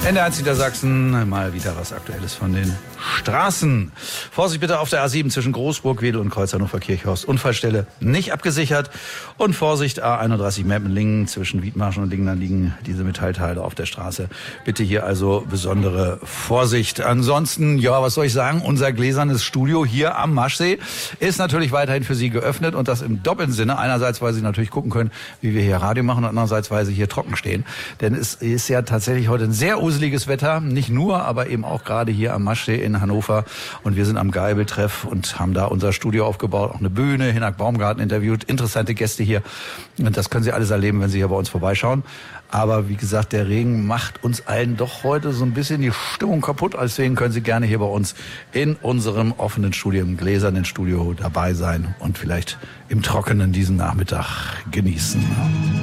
NDR1 Niedersachsen, mal wieder was Aktuelles von den Straßen. Vorsicht bitte auf der A7 zwischen Großburg, Wedel und Kreuz Hannover-Kirchhorst. Unfallstelle nicht abgesichert. Und Vorsicht A31 Meppenlingen zwischen Wiedmarschen und Lingen, da liegen diese Metallteile auf der Straße. Bitte hier also besondere Vorsicht. Ansonsten, ja, was soll ich sagen? Unser gläsernes Studio hier am Maschsee ist natürlich weiterhin für Sie geöffnet und das im doppelten Sinne. Einerseits, weil Sie natürlich gucken können, wie wir hier Radio machen und andererseits, weil Sie hier trocken stehen. Denn es ist ja tatsächlich heute ein sehr useliges Wetter. Nicht nur, aber eben auch gerade hier am Maschsee in Hannover. Und wir sind am Geibeltreff und haben da unser Studio aufgebaut. Auch eine Bühne, Hinak Baumgarten interviewt. Interessante Gäste hier. Und das können Sie alles erleben, wenn Sie hier bei uns vorbeischauen. Aber wie gesagt, der Regen macht uns allen doch heute so ein bisschen die Stimmung kaputt. Deswegen können Sie gerne hier bei uns in unserem offenen Studio, im gläsernen Studio dabei sein und vielleicht im Trockenen diesen Nachmittag genießen.